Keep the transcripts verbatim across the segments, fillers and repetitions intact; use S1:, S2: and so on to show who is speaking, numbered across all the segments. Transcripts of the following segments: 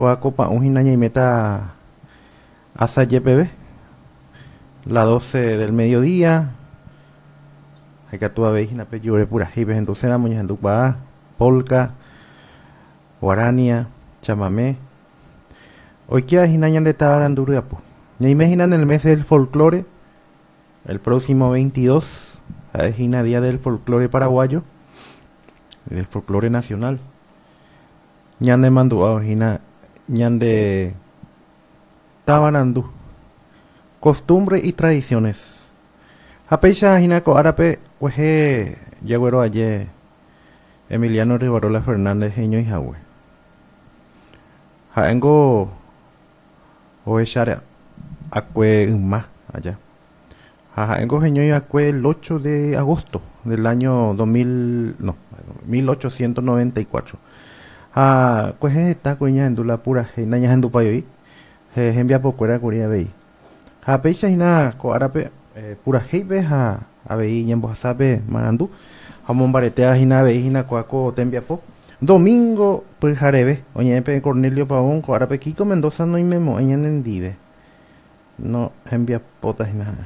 S1: Coa copa un hinaña y meta asa Y P B, la doce del mediodía. Hay que actuar veis na pe llore pura hibes entonces la muñeca en polka, guarania, chamamé. Hoy queda hinaña de tabaranduriapo. Ya imaginan el mes del folclore, el próximo veintidós, es Hina día del folclore paraguayo, del folclore nacional. Ñan de manduao, Hina, ñan de tabarandú, costumbre y tradiciones. Apecha Hina ko arape, hueje, yagüero ayer, Emiliano Rivarola Fernández, Jeño y Jahue. Jaengo, o echar acue más allá. Jaengo Jeño y Acue el ocho de agosto del año dos mil, no, mil ochocientos noventa y cuatro. Ah, pues está cuña en la pura naña en tu país. Je envía por cuera curia vei. Ha pecha hina ko arape pura heibe ha a vei ñembo sabe marandu. Hamon baretea hina vei hina coaco tembia po. Domingo pues jarebe, oñepe Cornelio Pavón ko arape Kiko Mendoza no imemo en endive. No envía potas hina.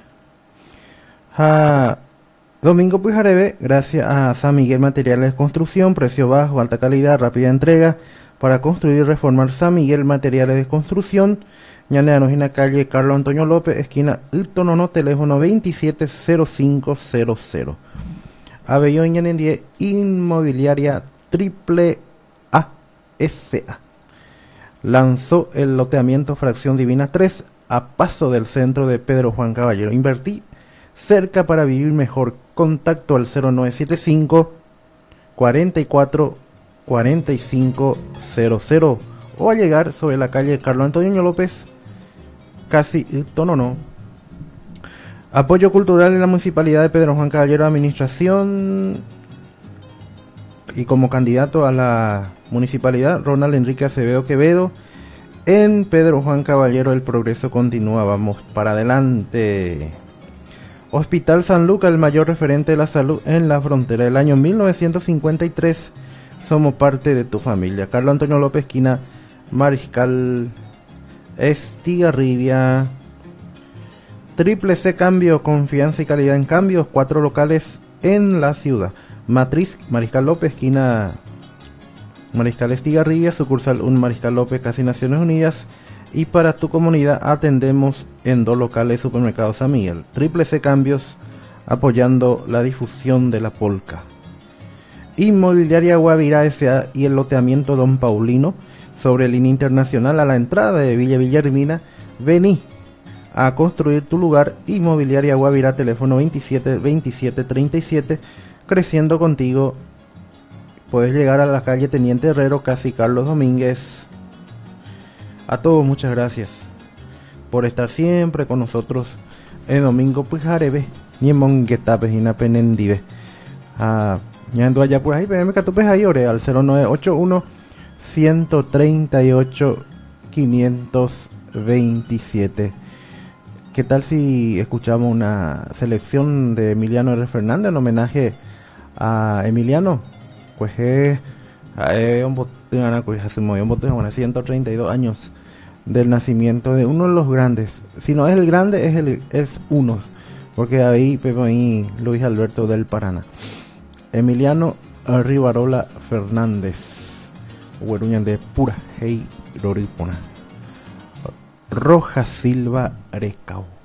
S1: Ha Domingo pues jarebe, gracias a San Miguel Materiales de Construcción, precio bajo, alta calidad, rápida entrega. Para construir y reformar San Miguel Materiales de Construcción, ñaneanos en la calle Carlos Antonio López, esquina Iltonono, teléfono veintisiete cero cinco cero cero. Abellón Ñanendie, Inmobiliaria Triple A S A. Lanzó el loteamiento Fracción Divina tres a paso del centro de Pedro Juan Caballero. Invertí cerca para vivir mejor. Contacto al cero nueve siete cinco, cuarenta y cuatro, cuarenta y cinco cero cero o a llegar sobre la calle Carlos Antonio López, casi Tonono. Apoyo cultural en la Municipalidad de Pedro Juan Caballero, Administración, y como candidato a la Municipalidad, Ronald Enrique Acevedo Quevedo. En Pedro Juan Caballero el progreso continúa, vamos para adelante. Hospital San Lucas, el mayor referente de la salud en la frontera. El año mil novecientos cincuenta y tres, somos parte de tu familia. Carlos Antonio López, esquina Mariscal Estigarribia. Triple C Cambio, confianza y calidad en cambios. Cuatro locales en la ciudad. Matriz Mariscal López, esquina Mariscal Estigarribia. Sucursal un Mariscal López, casi Naciones Unidas. Y para tu comunidad atendemos en dos locales Supermercado San Miguel. Triple C Cambios, apoyando la difusión de la polka. Inmobiliaria Guavirá S A y el loteamiento Don Paulino sobre línea internacional a la entrada de Villa Villarmina. Vení a construir tu lugar. Inmobiliaria Guavirá, teléfono veintisiete veintisiete treinta y siete. Creciendo contigo. Puedes llegar a la calle Teniente Herrero, casi Carlos Domínguez. A todos muchas gracias por estar siempre con nosotros en Domingo Pujarebe, ni en Monguetape, ni en Penendive. Ah, ñando allá por ahí, P M Catupes ahí, ore al cero nueve ocho uno, uno tres ocho, cinco dos siete. ¿Qué tal si escuchamos una selección de Emiliano R. Fernández en homenaje a Emiliano? Pues es un botón, pues se movió un botón, ciento treinta y dos años del nacimiento de uno de los grandes. Si no es el grande, es el es uno, porque ahí Pepe ahí Luis Alberto del Paraná. Emiliano Rivarola Fernández, Hueruñan de pura hey Roripona. Roja Silva Arecao.